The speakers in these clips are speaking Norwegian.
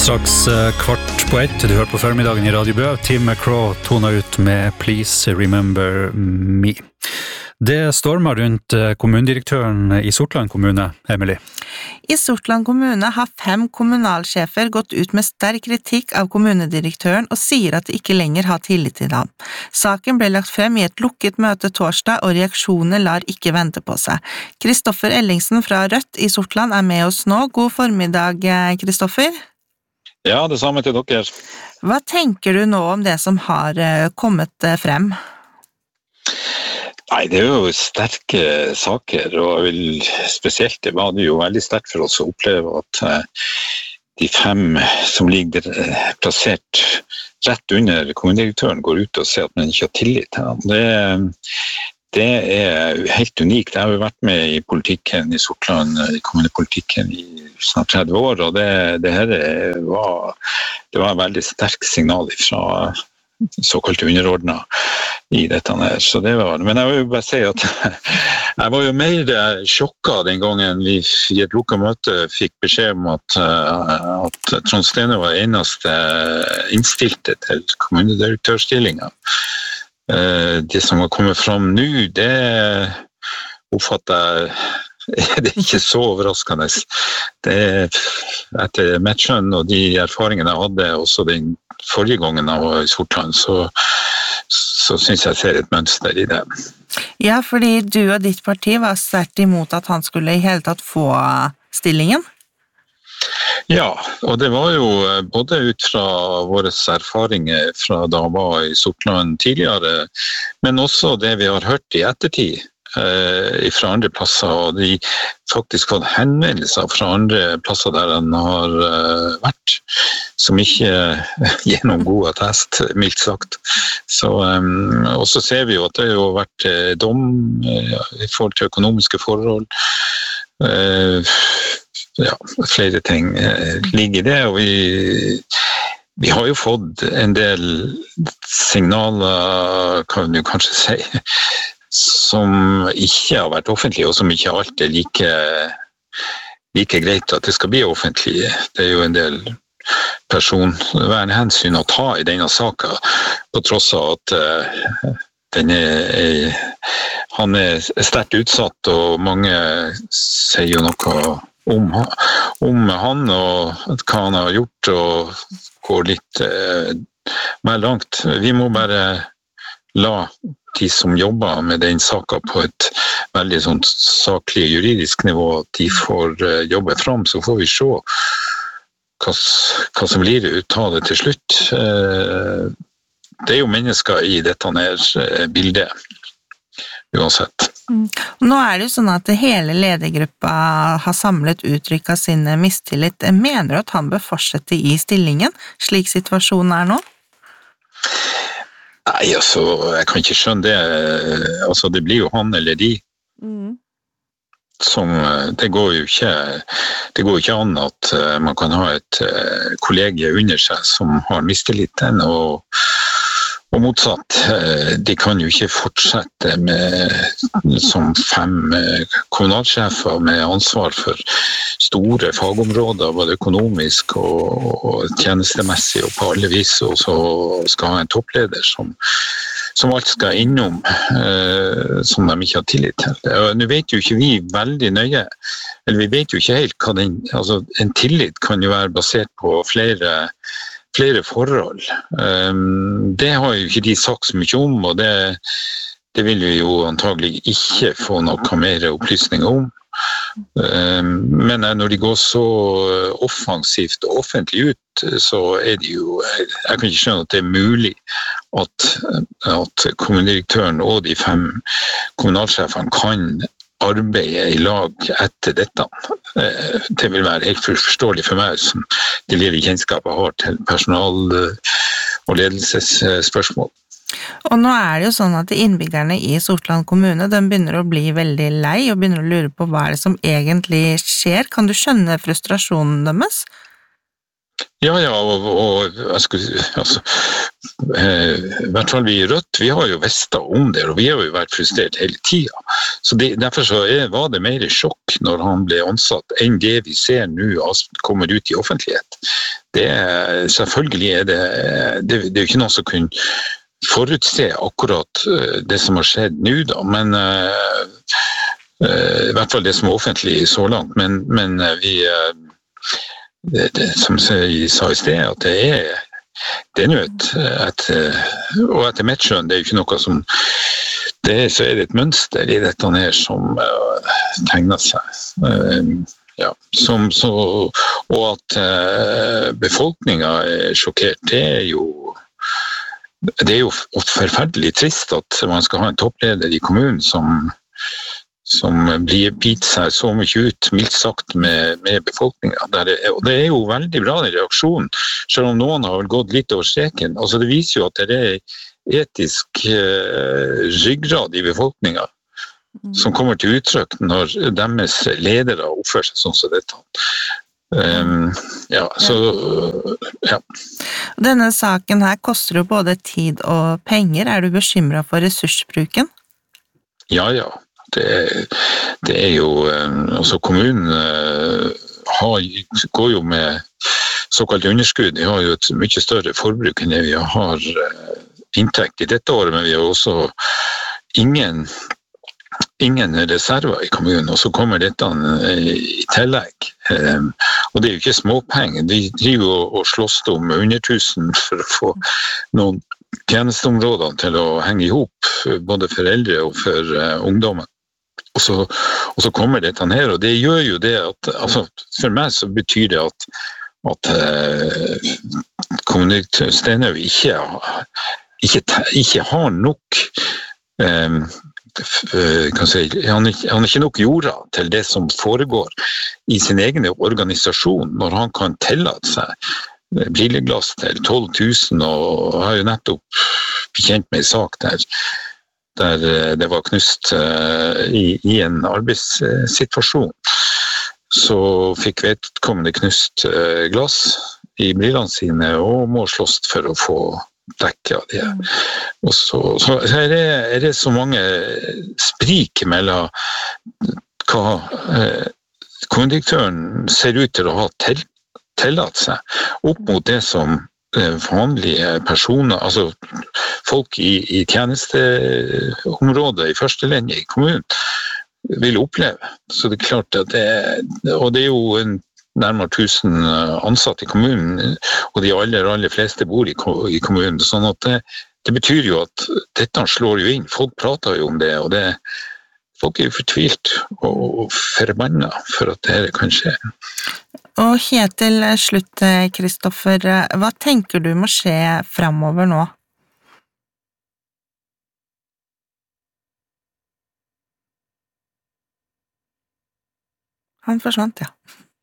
Straks 1:15, du hører på formiddagen I Radio Bø. Tim McCraw toner ut med Please Remember Me. Det stormer rundt kommunedirektøren I Sortland kommune, Emily. I Sortland kommune har 5 kommunalsjefer gått ut med sterk kritikk av kommunedirektøren og sier at de ikke lenger har tillit til ham. Saken ble lagt frem I et lukket møte torsdag, og reaksjonene lar ikke vente på seg. Kristoffer Ellingsen fra Rødt I Sortland med oss nå. God formiddag, Kristoffer. Ja, det samme til dere. Hva tenker du nå om det som har kommet frem? Nei, det jo sterke saker, og jeg vil spesielt, det var det jo veldig sterkt for oss å oppleve at de 5 som ligger plassert rett under kommunedirektøren går ut og sier at man ikke har tillit til ham. Det helt unikt. Jeg har jo vært med I politikken I Sortland, I kommunepolitikken I snart 30 år, og det her var en veldig sterk signal fra såkalt underordnet I dette her, så det var det. Men jeg vil jo bare si at jeg var jo mer sjokket den gangen vi I et lukket møte fikk beskjed om at Trond Stene var eneste innstilte til kommunedirektørstillingen. Det som har kommet fram nå, det oppfatter jeg det ikke så overraskende. Det etter mitt skjønn og de erfaringene jeg hadde også den forrige gangen jeg var I Sortland, så synes jeg ser et mønster I det. Ja, fordi du og ditt parti var sterkt imot at han skulle I hele tatt få stillingen. Ja, og det var jo både ut fra våre erfaringer fra da jeg var I Sortland tidligere, men også det vi har hørt I ettertid fra andre plasser, og de faktisk fått henvendelser fra andre plasser der han har vært, som ikke gir noen god attest, mildt sagt. Så, og så ser vi jo at det har jo vært dom I forhold til økonomiske forhold, ja, flere ting ligger I det, og vi har jo fått en del signaler, kan du kanskje si, som ikke har vært offentlige, og som ikke alltid like greit at det skal bli offentlige. Det jo en del personvernhensyn å ta I denne saken, på tross av at han sterkt utsatt, og mange sier jo noe om han, og hva han har gjort, og går litt mer langt. Vi må bare la de som jobber med den saken på et veldig sånn saklig juridisk nivå, at de får jobbe fram, så får vi se hva som blir ut av det til slutt. Det jo mennesker I dette her bildet, uansett. Nå det jo sånn at hele ledergruppa har samlet uttrykk av sin mistillit. Mener du at han bør fortsette I stillingen, slik situasjonen nå? Nei, altså, jeg kan ikke skjønne det. Altså, det blir jo han eller de. Som, det går jo ikke an at man kan ha et kollegie under seg som har mistillit den, og motsatt. De kan jo ikke fortsette som 5 kommunalsjefer med ansvar for store fagområder, både økonomisk og tjenestemessig og på alle vis, og så skal ha en toppleder som alt skal innom, som de ikke har tillit til. Nå vet jo ikke vi veldig nøye, eller vi vet jo ikke helt hva altså en tillit kan jo være basert på flere forhold. Det har jo ikke de sagt så mye om, og det vil vi jo antagelig ikke få noe mer opplysninger om. Men når de går så offensivt og offentlig ut, så det jo, jeg kan ikke skjønne at det mulig at kommunedirektøren og de 5 kommunalsjefene kan arbeide I lag etter dette. Det vil være helt forståelig for meg, som det lille kjennskapet har til personal- og ledelsesspørsmål. Og nå det jo sånn at innbyggerne I Sortland kommune, de begynner å bli veldig lei, og begynner å lure på hva det som egentlig skjer. Kan du skjønne frustrasjonen deres? Ja, og jeg skulle, altså, i hvert fall vi I Rødt, vi har jo visst om det, og vi har jo vært frustrert hele tiden. Så derfor så var det mer sjokk når han ble ansatt, enn det vi ser nå kommer ut I offentlighet. Selvfølgelig det er jo ikke noe som kunne forutse akkurat det som har skjedd nå da, men I hvert fall det som offentlig så langt, men vi som jeg sa I sted, at det nødt, og etter mitt skjønn, det jo ikke noe som, så det et mønster I dette her som tegner seg. Ja, og at befolkningen sjokkert, det jo forferdelig trist at man skal ha en toppleder I kommunen som blir bit seg så mye ut, mildt sagt, med befolkningen. Og det jo veldig bra den reaksjonen, selv om noen har gått litt over streken. Altså, det viser jo at det etisk ryggrad I befolkningen som kommer til uttrykk når deres ledere oppfører seg sånn som dette. Ja. Denne saken her koster jo både tid og penger. Du bekymret for ressursbruken? Ja. Det jo, altså kommunen går jo med såkalt underskudd. De har jo et mye større forbruk enn det vi har inntekt I dette året, men vi har også ingen reserver I kommunen, og så kommer dette I tillegg. Og det jo ikke småpenger. De driver og slåss om 100 000 for å få noen tjenesteområder til å henge ihop, både for eldre og for ungdommen. Og så kommer dette her, og det gjør jo det at, altså, for meg så betyr det at kommundirektør Stenhaug ikke har nok han ikke nok jorda til det som foregår I sin egen organisasjon når han kan tillate seg brilleglass til 12 000 og har jo nettopp bekjent med en sak der det var knust I en arbeidssituasjon. Så fikk vedkommende knust glass I brillene sine og må slåss for å få dekket det. Og så det så mange sprik mellom hva kommunedirektøren ser ut til å ha tillatt seg opp mot det som vanlige personer, altså folk I tjenesteområdet I første linje I kommunen vil oppleve. Så det klart at og det jo nærmere 1000 ansatte I kommunen, og de aller fleste bor I kommunen, sånn at det betyr jo at dette slår jo inn. Folk prater jo om det, og folk jo fortvilt og forbannet for at dette kan skje. Og helt til slutt, Kristoffer, hva tenker du må skje fremover nå? Han forsvant, ja.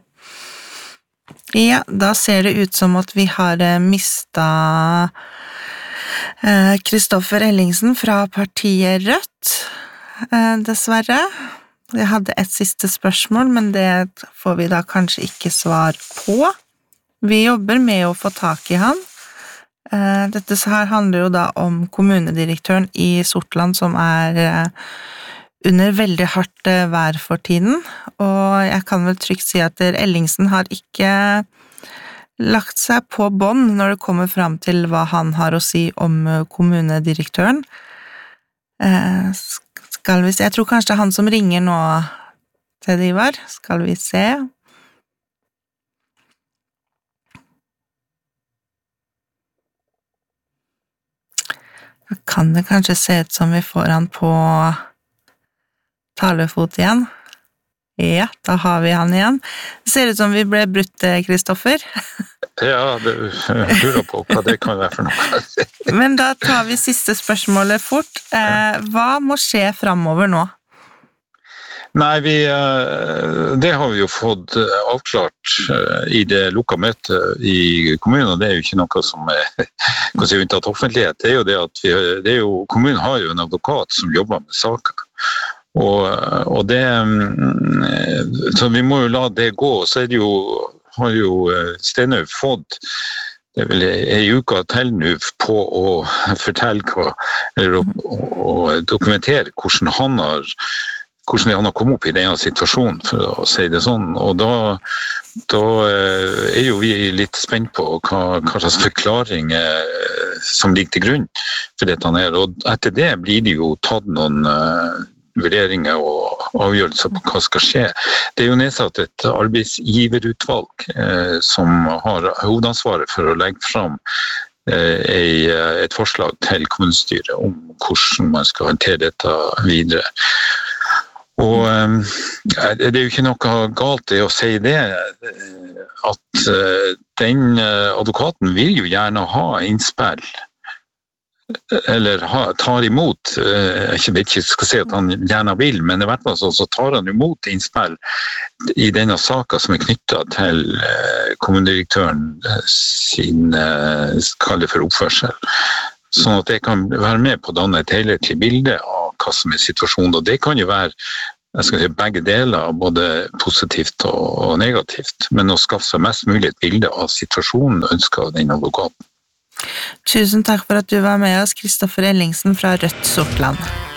Ja, da ser det ut som at vi har mistet Kristoffer Ellingsen fra partiet Rødt, dessverre. Jeg hadde et siste spørsmål, men det får vi da kanskje ikke svar på. Vi jobber med å få tak I han. Dette her handler jo da om kommunedirektøren I Sortland som under veldig hardt vær for tiden, og jeg kan vel trygt si at Ellingsen har ikke lagt seg på bånd når det kommer fram til hva han har å si om kommunedirektøren. Skal vi se, jeg tror kanskje det han som ringer nå til Ivar. Skal vi se. Da kan det kanskje se ut som vi får han på talefot igjen. Ja, da har vi han igjen. Det ser ut som vi ble brutt, Kristoffer. Ja, det lurer på hva det kan være for noe. Men da tar vi siste spørsmålet fort. Hva må skje fremover nå? Nei, det har vi jo fått avklart I det lukket møtet I kommunen, og det jo ikke noe som unntatt offentlighet. Det jo det at kommunen har jo en advokat som jobber med saker. Og det så vi må jo la det gå, så det jo har jo Stenhaug fått det er vel en uke til nå på å fortelle eller å dokumentere hvordan han har kommet opp i denne situasjonen, for å si det sånn. Og da jo vi litt spent på hva slags forklaring som ligger til grunn for dette her. Og etter det blir det jo tatt noen vurderinger og avgjørelser på hva skal skje. Det jo nedsatt et arbeidsgiverutvalg som har hovedansvaret for å legge fram et forslag til kommunestyret om hvordan man skal håndtere dette videre. Og det jo ikke noe galt i å si det, at den advokaten vil jo gjerne ha innspill, eller tar imot, jeg vet ikke skal si at han gjerne vil, men i hvert fall så tar han imot innspill i denne saken som knyttet til kommunedirektøren sin, kall det for oppførsel. Sånn at jeg kan være med på å danne et helhetlig bilde av hva som situasjonen, og det kan jo være jeg skal si, begge deler, både positivt og negativt, men å skaffe seg mest mulig et bilde av situasjonen ønsker den advokaten. Tusen takk for at du var med oss, Kristoffer Ellingsen fra Rødt Sortland.